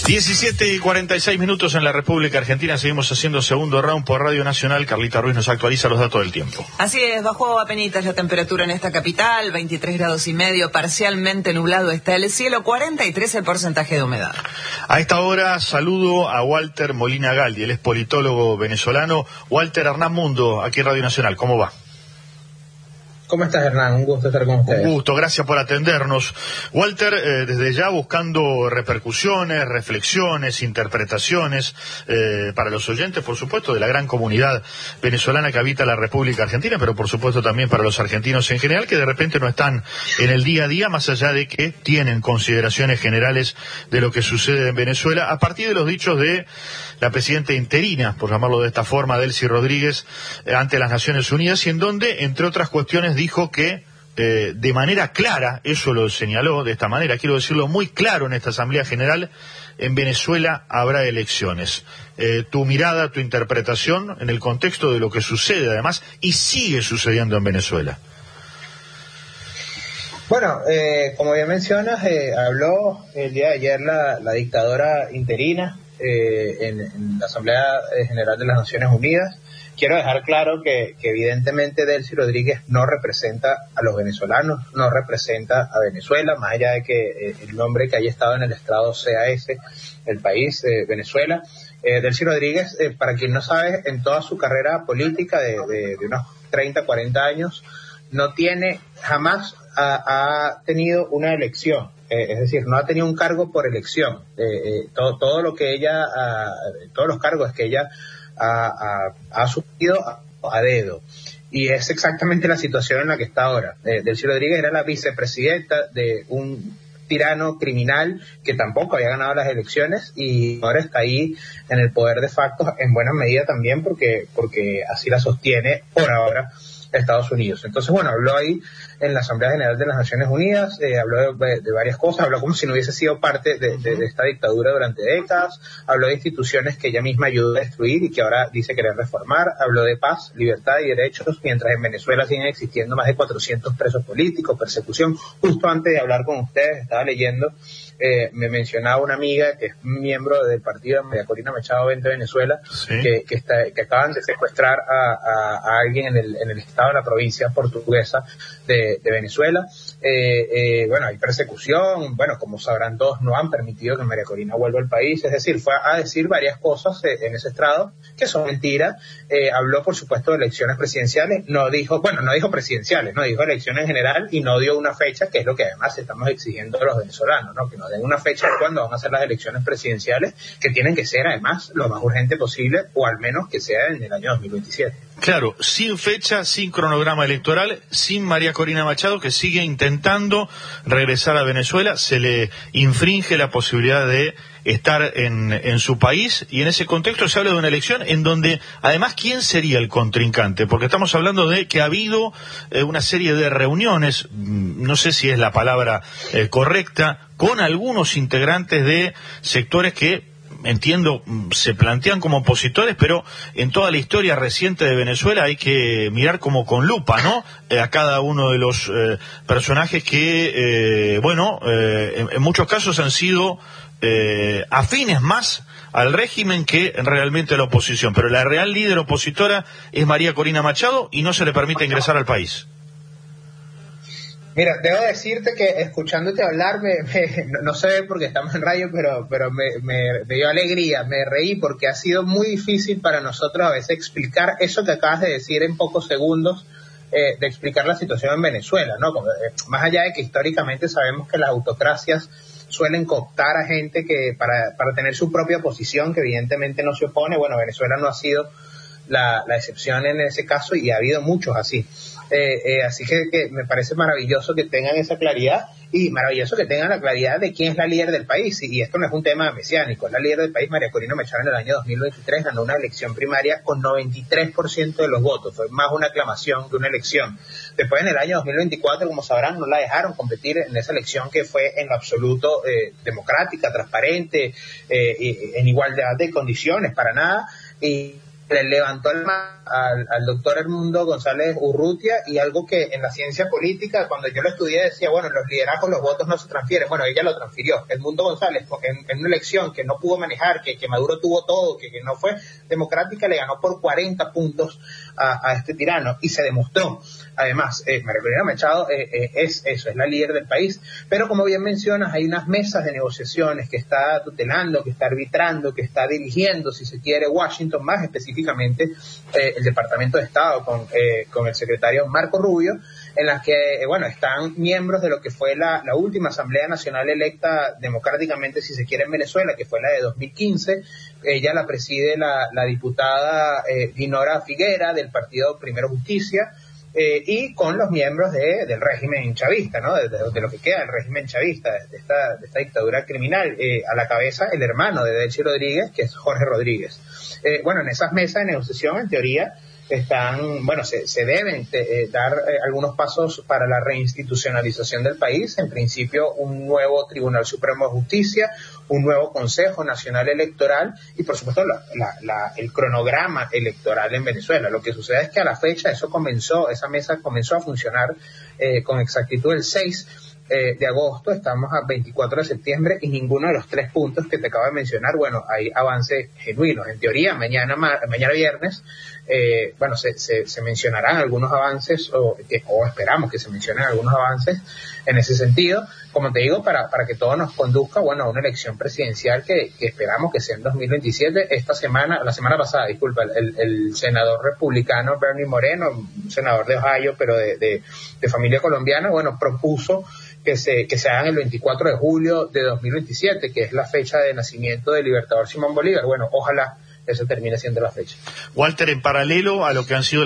17:46 en la República Argentina. Seguimos haciendo segundo round por Radio Nacional. Carlita Ruiz nos actualiza los datos del tiempo. Así es, bajó apenitas la temperatura en esta capital, 23 grados y medio, parcialmente nublado está el cielo, 43 el porcentaje de humedad. A esta hora saludo a Walter Molina Galdi, él es politólogo venezolano. Walter, Hernán Mundo, aquí en Radio Nacional, ¿cómo va? ¿Cómo estás, Hernán? Un gusto estar con ustedes. Un gusto, gracias por atendernos. Walter, desde ya buscando repercusiones, reflexiones, interpretaciones para los oyentes, por supuesto, de la gran comunidad venezolana que habita la República Argentina, pero por supuesto también para los argentinos en general, que de repente no están en el día a día, más allá de que tienen consideraciones generales de lo que sucede en Venezuela, a partir de los dichos de la presidenta interina, por llamarlo de esta forma, Delcy Rodríguez, ante las Naciones Unidas, y en donde, entre otras cuestiones, dijo que de manera clara, eso lo señaló de esta manera, quiero decirlo muy claro en esta Asamblea General, en Venezuela habrá elecciones. Tu mirada, tu interpretación en el contexto de lo que sucede además y sigue sucediendo en Venezuela. Bueno, como bien mencionas, habló el día de ayer la dictadora interina en la Asamblea General de las Naciones Unidas. Quiero dejar claro que evidentemente Delcy Rodríguez no representa a los venezolanos, no representa a Venezuela, más allá de que el nombre que haya estado en el estrado sea ese, el país, Venezuela. Delcy Rodríguez, para quien no sabe, en toda su carrera política de unos 30, 40 años, jamás ha tenido una elección. Es decir, no ha tenido un cargo por elección. Todo lo que ella, todos los cargos que ella ha asumido a dedo. Y es exactamente la situación en la que está ahora. Delcy Rodríguez era la vicepresidenta de un tirano criminal que tampoco había ganado las elecciones y ahora está ahí en el poder de facto, en buena medida también porque así la sostiene por ahora Estados Unidos. Entonces, bueno, habló ahí en la Asamblea General de las Naciones Unidas, habló de varias cosas, habló como si no hubiese sido parte de esta dictadura durante décadas, habló de instituciones que ella misma ayudó a destruir y que ahora dice querer reformar, habló de paz, libertad y derechos, mientras en Venezuela siguen existiendo más de 400 presos políticos, persecución. Justo antes de hablar con ustedes, estaba leyendo, me mencionaba una amiga que es miembro del partido de María Corina Machado Vente Venezuela, sí, que acaban de secuestrar a alguien en el estado de la provincia portuguesa de Venezuela. Bueno, hay persecución, bueno, como sabrán todos, no han permitido que María Corina vuelva al país, es decir, fue a decir varias cosas en ese estrado que son mentiras. Habló, por supuesto, de elecciones presidenciales, no dijo presidenciales, no dijo elecciones en general y no dio una fecha, que es lo que además estamos exigiendo a los venezolanos, ¿no? Que nos den una fecha de cuándo van a ser las elecciones presidenciales, que tienen que ser además lo más urgente posible, o al menos que sea en el año 2027. Claro, sin fecha, sin cronograma electoral, sin María Corina Machado, que sigue intentando regresar a Venezuela, se le infringe la posibilidad de estar en su país, y en ese contexto se habla de una elección en donde, además, ¿quién sería el contrincante? Porque estamos hablando de que ha habido una serie de reuniones, no sé si es la palabra correcta, con algunos integrantes de sectores que, entiendo, se plantean como opositores, pero en toda la historia reciente de Venezuela hay que mirar como con lupa, ¿no? A cada uno de los personajes que, en muchos casos han sido afines más al régimen que realmente a la oposición. Pero la real líder opositora es María Corina Machado y no se le permite ingresar al país. Mira, debo decirte que escuchándote hablar, no se ve porque estamos en radio, pero me dio alegría, me reí porque ha sido muy difícil para nosotros a veces explicar eso que acabas de decir en pocos segundos, de explicar la situación en Venezuela, ¿no? Más allá de que históricamente sabemos que las autocracias suelen cooptar a gente que para tener su propia posición, que evidentemente no se opone. Bueno, Venezuela no ha sido la excepción en ese caso y ha habido muchos así. Así que me parece maravilloso que tengan esa claridad y maravilloso que tengan la claridad de quién es la líder del país. Y esto no es un tema mesiánico. La líder del país, María Corina Machado, en el año 2023 ganó una elección primaria con 93% de los votos. Fue más una aclamación que una elección. Después, en el año 2024, como sabrán, no la dejaron competir en esa elección que fue en lo absoluto democrática, transparente, en igualdad de condiciones, para nada. Y le levantó al doctor Edmundo González Urrutia, y algo que en la ciencia política, cuando yo lo estudié, decía, bueno, los liderazgos, los votos no se transfieren. Bueno, ella lo transfirió. Edmundo González, en una elección que no pudo manejar, que Maduro tuvo todo, que no fue democrática, le ganó por 40 puntos a este tirano, y se demostró. Además, María Corina Machado es la líder del país, pero como bien mencionas, hay unas mesas de negociaciones que está tutelando, que está arbitrando, que está dirigiendo, si se quiere, Washington, más específicamente el Departamento de Estado con el secretario Marco Rubio, en las que, están miembros de lo que fue la última Asamblea Nacional electa democráticamente, si se quiere, en Venezuela, que fue la de 2015. Ella la preside la diputada Dinora Figuera, del partido Primero Justicia, y con los miembros del régimen chavista, ¿no? De lo que queda del régimen chavista, de esta dictadura criminal, a la cabeza el hermano de Delcy Rodríguez, que es Jorge Rodríguez. En esas mesas de negociación, en teoría, se deben dar algunos pasos para la reinstitucionalización del país. En principio, un nuevo Tribunal Supremo de Justicia, un nuevo Consejo Nacional Electoral y, por supuesto, el cronograma electoral en Venezuela. Lo que sucede es que a la fecha esa mesa comenzó a funcionar con exactitud el 6 de agosto, estamos a 24 de septiembre y ninguno de los 3 puntos que te acabo de mencionar, hay avances genuinos. En teoría, mañana viernes, se mencionarán algunos avances o esperamos que se mencionen algunos avances en ese sentido, como te digo, para que todo nos conduzca, a una elección presidencial que esperamos que sea en 2027. La semana pasada, el senador republicano Bernie Moreno, un senador de Ohio, pero de familia colombiana, propuso que se hagan el 24 de julio de 2027, que es la fecha de nacimiento del libertador Simón Bolívar. Ojalá esa termine siendo la fecha. Walter, en paralelo a lo que han sido